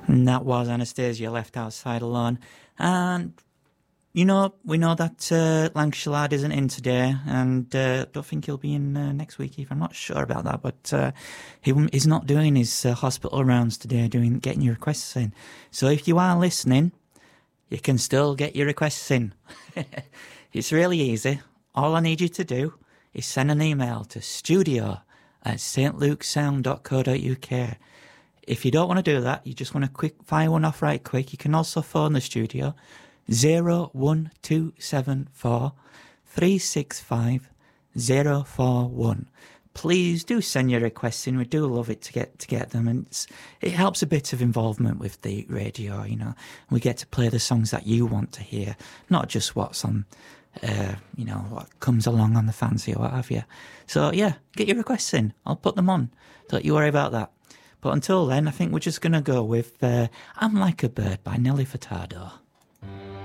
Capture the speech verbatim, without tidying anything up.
And that was Anastasia, Left Outside Alone. And, you know, we know that uh, Lancashire Lad isn't in today, and uh, don't think he'll be in uh, next week either. I'm not sure about that, but uh, he, he's not doing his uh, hospital rounds today, doing getting your requests in. So if you are listening, you can still get your requests in. It's really easy. All I need you to do is send an email to studio at s t luke's sound dot co dot u k. If you don't want to do that, you just want to quick fire one off right quick, you can also phone the studio zero one two seven four three six five zero four one. Please do send your requests in. We do love it to get to get them, and it's, it helps a bit of involvement with the radio, you know. We get to play the songs that you want to hear, not just what's on, uh, you know, what comes along on the fancy or what have you. So, yeah, get your requests in. I'll put them on. Don't you worry about that. But until then, I think we're just going to go with uh, I'm Like a Bird by Nelly Furtado.